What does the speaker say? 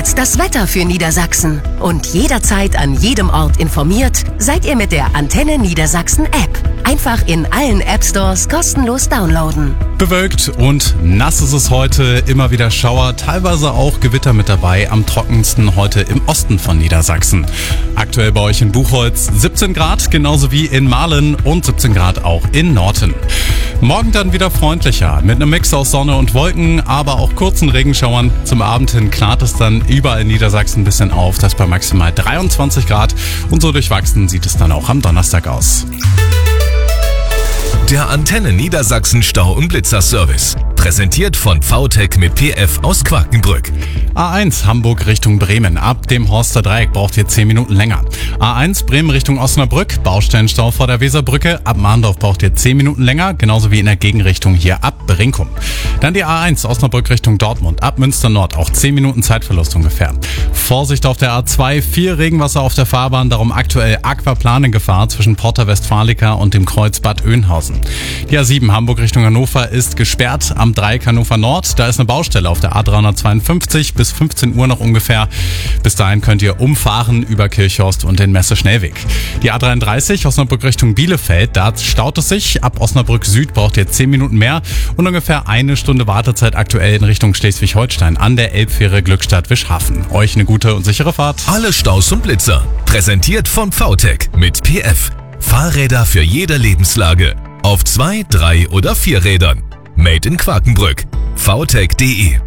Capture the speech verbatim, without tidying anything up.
jetzt das Wetter für Niedersachsen. Und jederzeit an jedem Ort informiert seid ihr mit der Antenne Niedersachsen App. Einfach in allen App-Stores kostenlos downloaden. Bewölkt und nass ist es heute, immer wieder Schauer, teilweise auch Gewitter mit dabei, am trockensten heute im Osten von Niedersachsen. Aktuell bei euch in Buchholz siebzehn Grad, genauso wie in Mahlen und siebzehn Grad auch in Norten. Morgen dann wieder freundlicher, mit einem Mix aus Sonne und Wolken, aber auch kurzen Regenschauern. Zum Abend hin klart es dann überall in Niedersachsen ein bisschen auf, das bei maximal dreiundzwanzig Grad und so durchwachsen sieht es dann auch am Donnerstag aus. Der Antenne Niedersachsen Stau- und Blitzer-Service. Präsentiert von V T E C mit P F aus Quakenbrück. A eins Hamburg Richtung Bremen. Ab dem Horster Dreieck braucht ihr zehn Minuten länger. A eins Bremen Richtung Osnabrück. Baustellenstau vor der Weserbrücke. Ab Mahndorf braucht ihr zehn Minuten länger. Genauso wie in der Gegenrichtung hier ab Brinkum. Dann die A eins Osnabrück Richtung Dortmund. Ab Münster Nord auch zehn Minuten Zeitverlust ungefähr. Vorsicht auf der A zwei. Viel Regenwasser auf der Fahrbahn. Darum aktuell Aquaplaning Gefahr zwischen Porta Westfalica und dem Kreuz Bad Oeynhausen. Die A sieben Hamburg Richtung Hannover ist gesperrt. Am Dreieck Hannover Nord. Da ist eine Baustelle auf der A dreihundertzweiundfünfzig bis fünfzehn Uhr noch ungefähr. Bis dahin könnt ihr umfahren über Kirchhorst und den Messe-Schnellweg. Die A dreiunddreißig Osnabrück Richtung Bielefeld. Da staut es sich. Ab Osnabrück Süd braucht ihr zehn Minuten mehr und ungefähr eine Stunde Wartezeit aktuell in Richtung Schleswig-Holstein an der Elbfähre Glückstadt-Wischhafen. Euch eine gute und sichere Fahrt. Alle Staus und Blitzer. Präsentiert von V T E C mit P F. Fahrräder für jede Lebenslage. Auf zwei, drei oder vier Rädern. Made in Quakenbrück. V T E C punkt de